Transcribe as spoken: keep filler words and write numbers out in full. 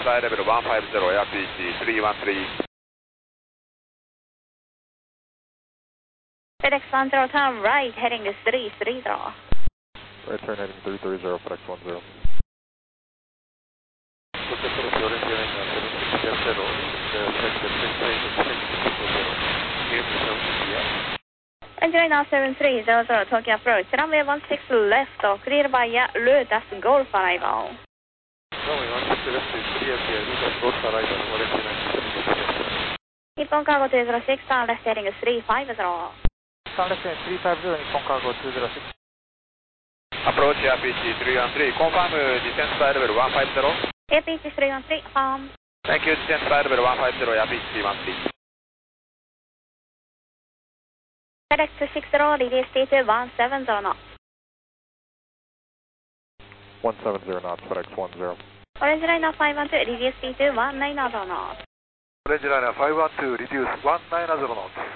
standby level one five zero, Airpeach three one three. FedEx one zero, turn right, heading three three zero. Right turn heading three three zero, FedEx one zero. Engine now seven three zero zero, Tokyo approach, runway one six left, clear via Le Das Golf arrival. Runway one six left is clear via Le Das Golf arrival, Nippon Cargo two zero six, turn left heading three five zero. Turn left heading three five zero, Nippon Cargo two zero six. Approach Airpeach three one three, confirm descent by level one five zero. Airpeach three one three, firm. Thank you, descent by level one five zero, Airpeach three one three. FedEx two six zero, release T two one seven zero knots. one seven zero knots, FedEx one zero. Orange Liner five one two, reduce T two one nine zero knots. Orange Liner five one two, reduce one nine zero knots.